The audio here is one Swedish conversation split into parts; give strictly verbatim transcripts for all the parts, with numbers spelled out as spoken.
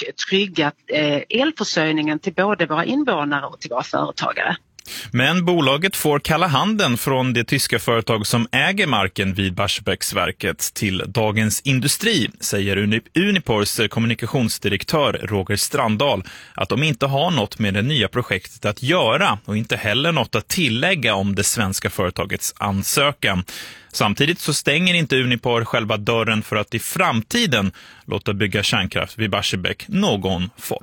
trygga eh, elförsörjningen till både våra invånare och till våra företagare. Men bolaget får kalla handen från det tyska företag som äger marken vid Barsebäcksverket till Dagens Industri, säger Unipors kommunikationsdirektör Roger Strandahl, att de inte har något med det nya projektet att göra och inte heller något att tillägga om det svenska företagets ansökan. Samtidigt så stänger inte Unipor själva dörren för att i framtiden låta bygga kärnkraft vid Barsebäck någon form.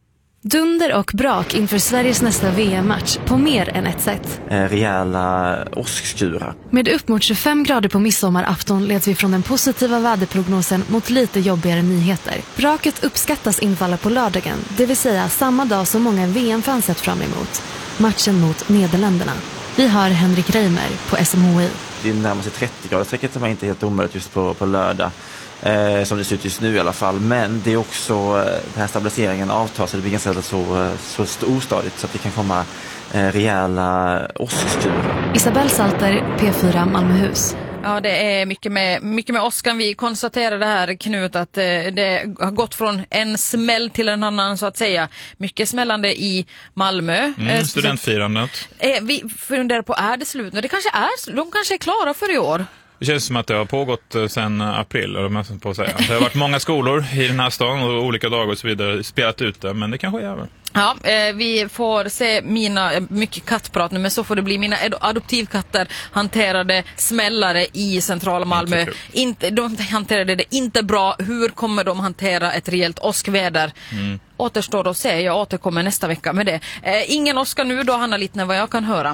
Dunder och brak inför Sveriges nästa V M-match på mer än ett sätt. Eh, rejäla åskskurar. Med upp mot tjugofem grader på midsommarafton leds vi från den positiva väderprognosen mot lite jobbigare nyheter. Braket uppskattas infalla på lördagen, det vill säga samma dag som många V M-fans sett fram emot. Matchen mot Nederländerna. Vi hör Henrik Reimer på S M H I. Det är närmast trettio grader, säkert som är inte helt omöjligt just på, på lördag. Eh, som det ser ut just nu i alla fall. Men det är också eh, den här stabiliseringen avtar så det blir ganska så, så ostadigt så att det kan komma eh, rejäla åskskurar. Isabelle Salter, P fyra Malmöhus. Ja, det är mycket med, mycket med åskan. Vi konstaterade här, Knut, att eh, det har gått från en smäll till en annan så att säga. Mycket smällande i Malmö. Mm, eh, studentfirandet. Eh, vi funderar på, är det slut? Det kanske är, de kanske är klara för i år. Det känns som att det har pågått sedan april, eller man på att säga. Det har varit många skolor i den här stan och olika dagar och så vidare spelat ut det, men det kanske är. Ja, eh, vi får se mina, mycket kattprat nu, men så får det bli mina adoptivkatter hanterade smällare i centrala Malmö. Inte, de hanterade det inte bra. Hur kommer de hantera ett rejält åskväder? Mm. Återstår att se, jag återkommer nästa vecka med det. Eh, ingen åska nu då, Hanna Littner, vad jag kan höra.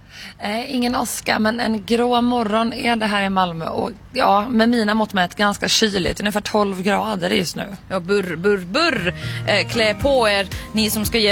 Eh, ingen åska, men en grå morgon är det här i Malmö och ja, med mina mått mätt ganska kyligt, ungefär tolv grader just nu. Ja, burr, burr, burr. Eh, klä på er, ni som ska ge